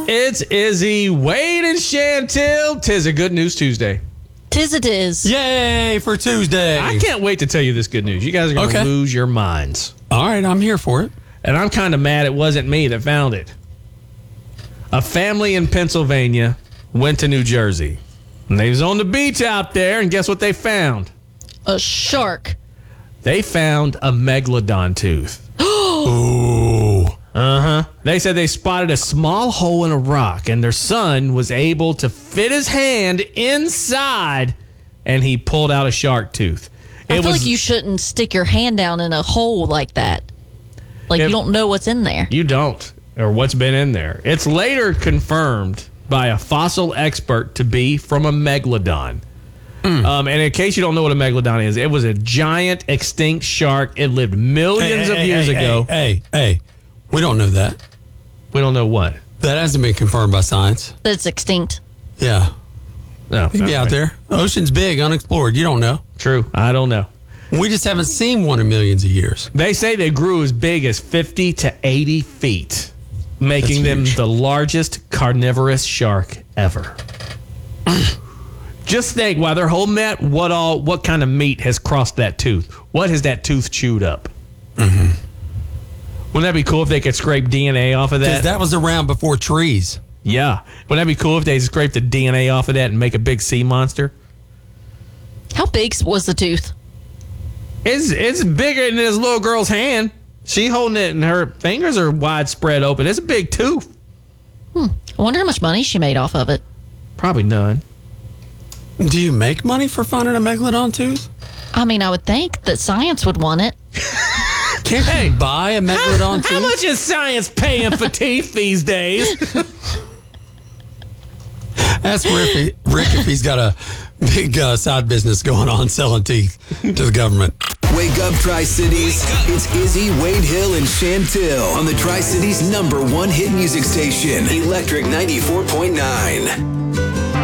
It's Izzy, Wade, and Chantel. 'Tis a Good News Tuesday. Tis it is. Yay for Tuesday. I can't wait to tell you this good news. You guys are going to lose your minds. All right, I'm here for it. And I'm kind of mad it wasn't me that found it. A family in Pennsylvania went to New Jersey. And they was on the beach out there, and guess what they found? A shark. They found a megalodon tooth. Ooh. They said they spotted a small hole in a rock, and their son was able to fit his hand inside, and he pulled out a shark tooth. I feel like you shouldn't stick your hand down in a hole like that. Like you don't know what's in there. You don't, or what's been in there. It's later confirmed by a fossil expert to be from a megalodon. And in case you don't know what a megalodon is, it was a giant extinct shark. It lived millions of years ago. Hey, we don't know that. We don't know what. That hasn't been confirmed by science. That it's extinct. Yeah. No, Maybe out there. Ocean's big, unexplored. You don't know. True. I don't know. We just haven't seen one in millions of years. They say they grew as big as 50 to 80 feet, making them the largest carnivorous shark ever. Just think, while they're holding that, what kind of meat has crossed that tooth? What has that tooth chewed up? Mm-hmm. Wouldn't that be cool if they could scrape DNA off of that? Because that was around before trees. Yeah. Wouldn't that be cool if they scraped the DNA off of that and make a big sea monster? How big was the tooth? It's bigger than this little girl's hand. She holding it and her fingers are widespread open. It's a big tooth. I wonder how much money she made off of it. Probably none. Do you make money for finding a megalodon tooth? I mean, I would think that science would want it. Can't you buy a megalodon tooth? How much is science paying for teeth these days? Ask Rick if he's got a big side business going on selling teeth to the government. Wake up, Tri-Cities. It's Izzy, Wade Hill, and Chantel on the Tri-Cities #1 hit music station, Electric 94.9.